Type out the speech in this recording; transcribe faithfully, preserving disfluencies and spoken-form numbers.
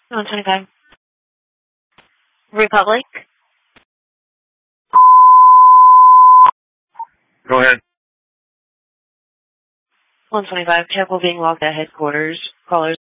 one twenty-five. Republic. Go ahead. one twenty-five. Check will being logged at headquarters. Callers